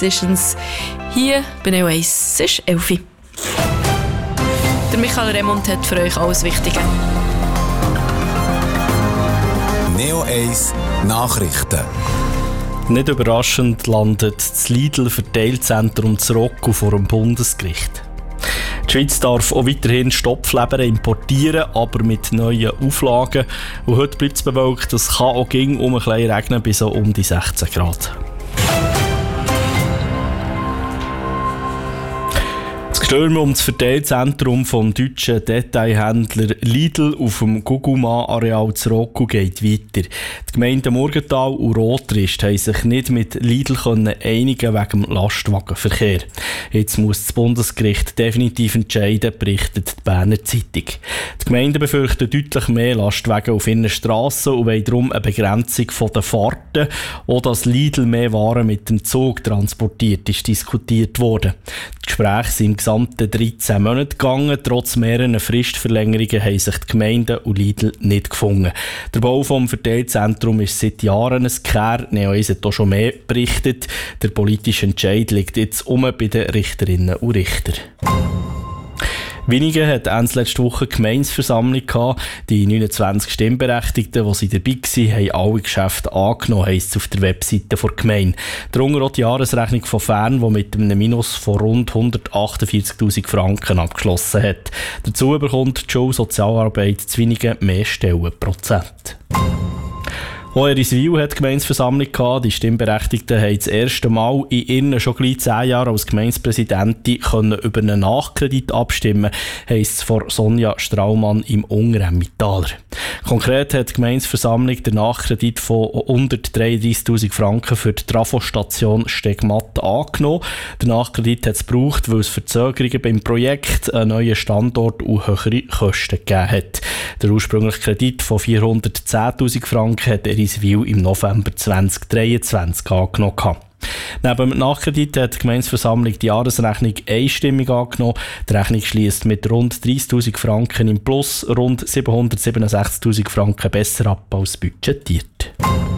Decisions. Hier bei Neo 1, es ist 11 Uhr. Der Michael Remund hat für euch alles Wichtige. Neo 1 Nachrichten. Nicht überraschend landet das Lidl-Verteilzentrum zu Rocco vor dem Bundesgericht. Die Schweiz darf auch weiterhin Stopfleber importieren, aber mit neuen Auflagen. Und heute bleibt es bewölkt, es kann auch um ein bisschen regnen bis so um die 16 Grad. Stürme um das Verteilzentrum vom deutschen Detailhändler Lidl auf dem Guguma-Areal zu Rocco geht weiter. Die Gemeinden Murgenthal und Rotrist haben sich nicht mit Lidl einigen wegen dem Lastwagenverkehr. Jetzt muss das Bundesgericht definitiv entscheiden, berichtet die Berner Zeitung. Die Gemeinden befürchten deutlich mehr Lastwagen auf ihren Strassen und wollen darum eine Begrenzung der Fahrten. Auch dass Lidl mehr Waren mit dem Zug transportiert, ist diskutiert worden. Die Gespräche sind im gesamten 13 Monate gegangen. Trotz mehreren Fristverlängerungen haben sich die Gemeinden und Lidl nicht gefunden. Der Bau des Verteilzentrums ist seit Jahren ein Kehr. Neo 1 hat auch schon mehr berichtet. Der politische Entscheid liegt jetzt bei den Richterinnen und Richtern. Wenigen hat letzte Woche eine Gemeinsversammlung gehabt. Die 29 Stimmberechtigten, die dabei waren, haben alle Geschäfte angenommen, heisst es auf der Webseite der Gemeinde. Darunter auch die Jahresrechnung von Fern, die mit einem Minus von rund 148'000 Franken abgeschlossen hat. Dazu bekommt die Schule Sozialarbeit zu wenigen mehr Stellenprozent. Auch Eriswil hat Gemeinsversammlung gehabt. Die Stimmberechtigten haben das erste Mal in ihren schon gleich 10 Jahren als Gemeindepräsidentin über einen Nachkredit abstimmen, heisst es von Sonja Straumann im Ungeremmitaler. Konkret hat die Gemeinsversammlung den Nachkredit von 133'000 Franken für die Trafostation Stegmatt angenommen. Der Nachkredit hat es gebraucht, weil es Verzögerungen beim Projekt, einen neuen Standort und höhere Kosten gegeben hat. Der ursprüngliche Kredit von 410'000 Franken hat Eriswil im November 2023 angenommen. Neben dem Nachkredit hat die Gemeinsversammlung die Jahresrechnung einstimmig angenommen. Die Rechnung schliesst mit rund 30'000 Franken im Plus rund 767'000 Franken besser ab als budgetiert.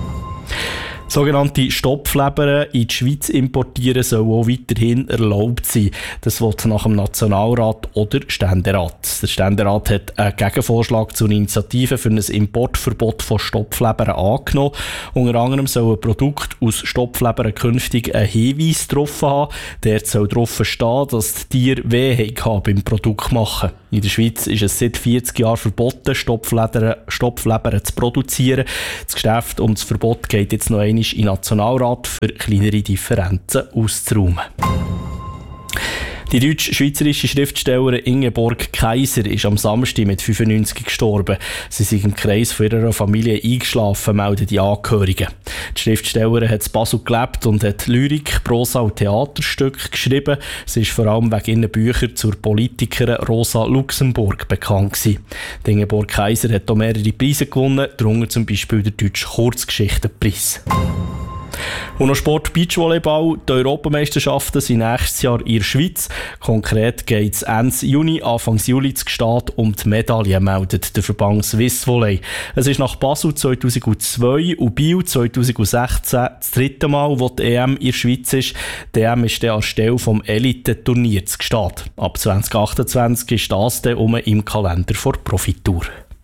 Sogenannte Stopfleber in die Schweiz importieren soll auch weiterhin erlaubt sein. Das wird nach dem Nationalrat oder Ständerat. Der Ständerat hat einen Gegenvorschlag zur Initiative für ein Importverbot von Stopflebern angenommen. Unter anderem sollen Produkte aus Stopflebern künftig einen Hinweis drauf haben. Dort soll drauf stehen, dass die Tiere Wehe beim Produkt machen. In der Schweiz ist es seit 40 Jahren verboten, Stopflebern zu produzieren. Das Geschäft um das Verbot geht jetzt noch einmal in den Nationalrat, für kleinere Differenzen auszuräumen. Die deutsch-schweizerische Schriftstellerin Ingeborg Kaiser ist am Samstag mit 95 gestorben. Sie ist im Kreis von ihrer Familie eingeschlafen, melden die Angehörigen. Die Schriftstellerin hat in Basel gelebt und hat Lyrik, Prosa und Theaterstücke geschrieben. Sie ist vor allem wegen ihren Büchern zur Politikerin Rosa Luxemburg bekannt gewesen. Die Ingeborg Kaiser hat auch mehrere Preise gewonnen, darunter zum Beispiel der Deutsche Kurzgeschichtenpreis. Und noch Sport Beachvolleyball. Die Europameisterschaften sind nächstes Jahr in der Schweiz. Konkret geht es Ende Juni, Anfang Juli zu Gstaad um die Medaille, meldet der Verband Swiss Volley. Es ist nach Basel 2002 und Biel 2016 das dritte Mal, wo die EM in der Schweiz ist. Die EM ist dann anstelle vom Elite-Turnier zu Gstaad. Ab 2028 ist das dann im Kalender vor Profitour.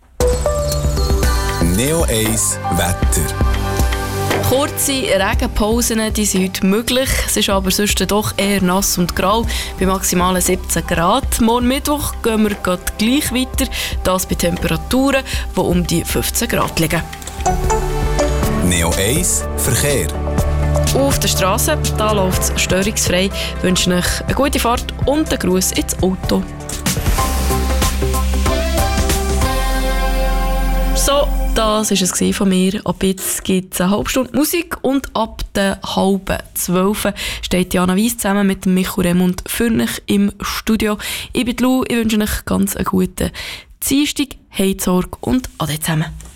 Neo 1 Wetter. Kurze Regenpausen die sind heute möglich. Es ist aber sonst doch eher nass und grau bei maximalen 17 Grad. Morgen Mittwoch gehen wir gleich weiter. Das bei Temperaturen, die um die 15 Grad liegen. Neo 1 Verkehr. Auf der Straße läuft es störungsfrei. Ich wünsche euch eine gute Fahrt und einen Gruß ins Auto. So, das war es von mir. Ab jetzt gibt es eine halbe Stunde Musik und ab der 11:30 steht Jana Weiss zusammen mit Michael Remund für euch im Studio. Ich bin Lou, ich wünsche euch ganz einen guten Dienstag, habt Sorge und ade zusammen.